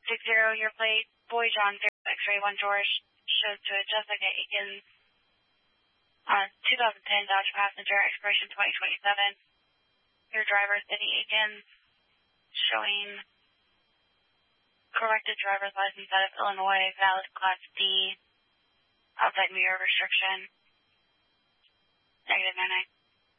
60, your plate, Boy John 0, X-ray 1 George, shows to Jessica Akins, 2010 Dodge Passenger, expiration 2027. Your driver, Cindy Akins, showing corrected driver's license out of Illinois, valid Class D, outside mirror restriction, -99.